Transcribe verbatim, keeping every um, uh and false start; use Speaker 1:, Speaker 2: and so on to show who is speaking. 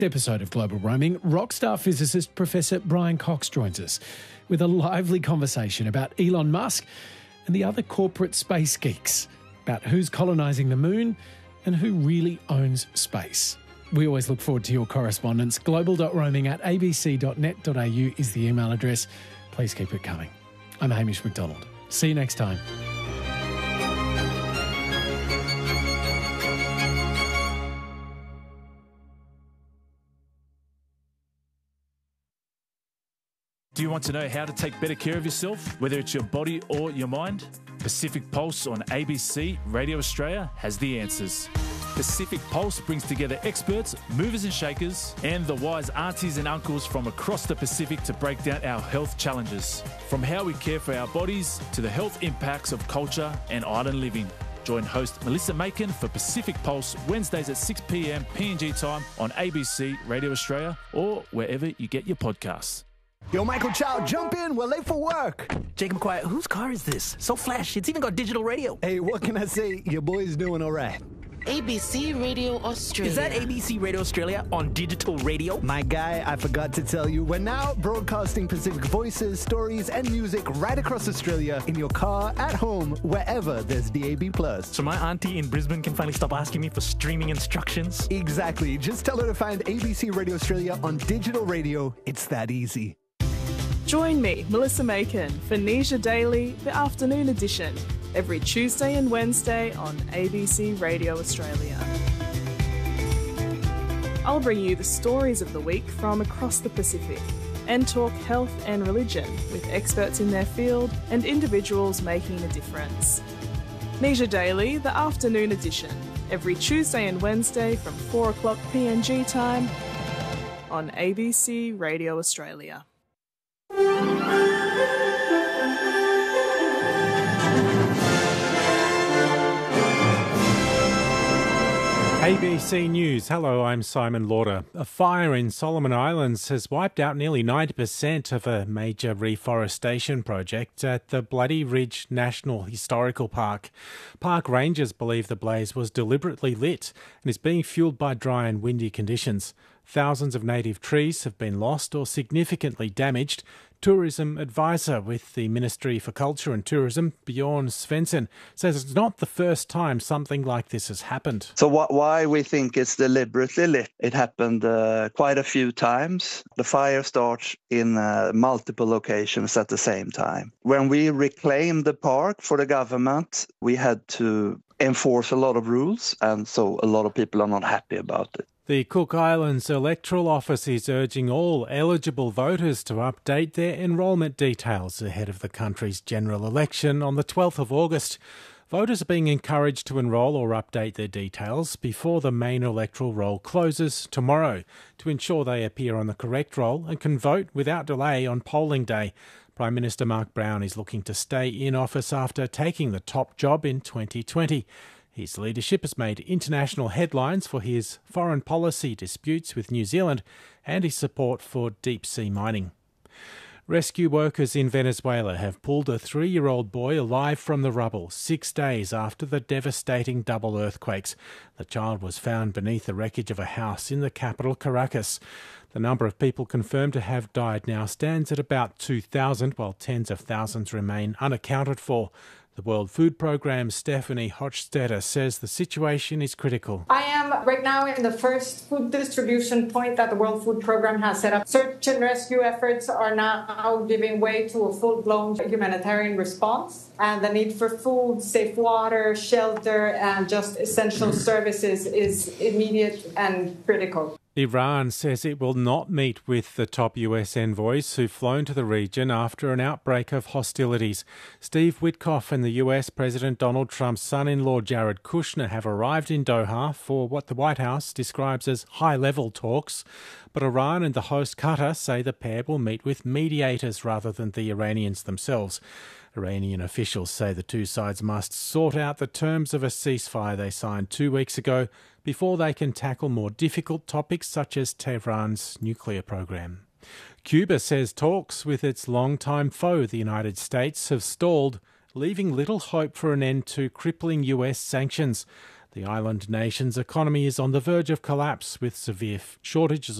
Speaker 1: Episode of Global Roaming, rockstar physicist Professor Brian Cox joins us with a lively conversation about Elon Musk and the other corporate space geeks, about who's colonising the moon and who really owns space. We always look forward to your correspondence. global.roaming at abc.net.au is the email address. Please keep it coming. I'm Hamish McDonald. See you next time.
Speaker 2: Do you want to know how to take better care of yourself, whether it's your body or your mind? Pacific Pulse on A B C Radio Australia has the answers. Pacific Pulse brings together experts, movers and shakers, and the wise aunties and uncles from across the Pacific to break down our health challenges. From how we care for our bodies to the health impacts of culture and island living. Join host Melissa Macon for Pacific Pulse Wednesdays at six p.m. P N G time on A B C Radio Australia or wherever you get your podcasts.
Speaker 3: Yo, Michael Chow, jump in. We're late for work.
Speaker 4: Jacob Quiet, whose car is this? So flash. It's even got digital radio.
Speaker 3: Hey, what can I say? Your boy's doing all right.
Speaker 5: A B C Radio Australia.
Speaker 4: Is that A B C Radio Australia on digital radio?
Speaker 3: My guy, I forgot to tell you, we're now broadcasting Pacific voices, stories, and music right across Australia in your car, at home, wherever there's D A B plus.
Speaker 4: So my auntie in Brisbane can finally stop asking me for streaming instructions?
Speaker 3: Exactly. Just tell her to find A B C Radio Australia on digital radio. It's that easy.
Speaker 6: Join me, Melissa Macon, for Nisha Daily, the afternoon edition, every Tuesday and Wednesday on A B C Radio Australia. I'll bring you the stories of the week from across the Pacific and talk health and religion with experts in their field and individuals making a difference. Nisha Daily, the afternoon edition, every Tuesday and Wednesday from four o'clock P N G time on A B C Radio Australia.
Speaker 7: A B C News. Hello, I'm Simon Lauder. A fire in Solomon Islands has wiped out nearly ninety percent of a major reforestation project at the Bloody Ridge National Historical Park. Park rangers believe the blaze was deliberately lit and is being fuelled by dry and windy conditions. Thousands of native trees have been lost or significantly damaged. Tourism advisor with the Ministry for Culture and Tourism, Bjorn Svensson, says it's not the first time something like this has happened.
Speaker 8: So what, why we think it's deliberately lit? It happened uh, quite a few times. The fire starts in uh, multiple locations at the same time. When we reclaimed the park for the government, we had to enforce a lot of rules, and so a lot of people are not happy about it.
Speaker 7: The Cook Islands Electoral Office is urging all eligible voters to update their enrolment details ahead of the country's general election on the twelfth of August. Voters are being encouraged to enrol or update their details before the main electoral roll closes tomorrow to ensure they appear on the correct roll and can vote without delay on polling day. Prime Minister Mark Brown is looking to stay in office after taking the top job in twenty twenty. His leadership has made international headlines for his foreign policy disputes with New Zealand and his support for deep-sea mining. Rescue workers in Venezuela have pulled a three-year-old boy alive from the rubble six days after the devastating double earthquakes. The child was found beneath the wreckage of a house in the capital, Caracas. The number of people confirmed to have died now stands at about two thousand, while tens of thousands remain unaccounted for. The World Food Programme's Stephanie Hochstetter says the situation is critical.
Speaker 9: I am right now in the first food distribution point that the World Food Programme has set up. Search and rescue efforts are now giving way to a full-blown humanitarian response. And the need for food, safe water, shelter, and just essential services is immediate and critical.
Speaker 7: Iran says it will not meet with the top U S envoys who've flown to the region after an outbreak of hostilities. Steve Witkoff and the U S President Donald Trump's son-in-law Jared Kushner have arrived in Doha for what the White House describes as high-level talks. But Iran and the host Qatar say the pair will meet with mediators rather than the Iranians themselves. Iranian officials say the two sides must sort out the terms of a ceasefire they signed two weeks ago before they can tackle more difficult topics such as Tehran's nuclear program. Cuba says talks with its longtime foe, the United States, have stalled, leaving little hope for an end to crippling U S sanctions. The island nation's economy is on the verge of collapse with severe shortages